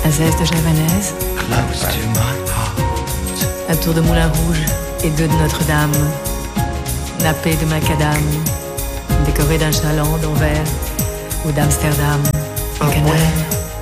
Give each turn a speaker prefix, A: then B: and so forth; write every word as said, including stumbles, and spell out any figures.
A: Azès de Javanaise, un tour de Moulin Rouge et deux de Notre-Dame, nappé de macadam, décoré d'un chaland d'Anvers ou d'Amsterdam, en Canada.